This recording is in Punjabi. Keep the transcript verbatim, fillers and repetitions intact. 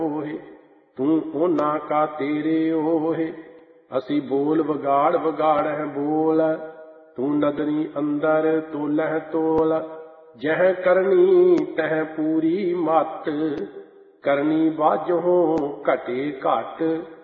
ਹੋਏ, ਤੂੰ ਉਹਨਾਂ ਕਾ ਤੇਰੇ ਓਹੇ। ਅਸੀਂ ਬੋਲ ਵਿਗਾੜ ਵਿਗਾੜਹਿ ਬੋਲ, ਤੂੰ ਨਦਰੀ ਅੰਦਰ ਤੋਲਹਿ ਤੋਲ। ਜਹ ਕਰਨੀ ਤਹ ਪੂਰੀ ਮਤ, ਕਰਨੀ ਬਾਝੋਂ ਘਟੇ ਘਟ।